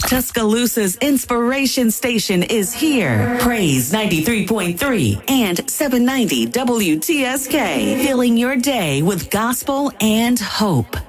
Tuscaloosa's inspiration station is here. Praise 93.3 and 790 WTSK. Filling your day with gospel and hope.